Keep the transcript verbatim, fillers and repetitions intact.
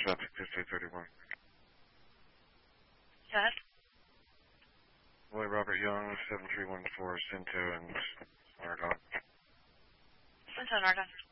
traffic fifty-eight thirty-one. Yes? Roy Robert Young, seven three one four, Cinto and Ardon. Cinto and Ardon.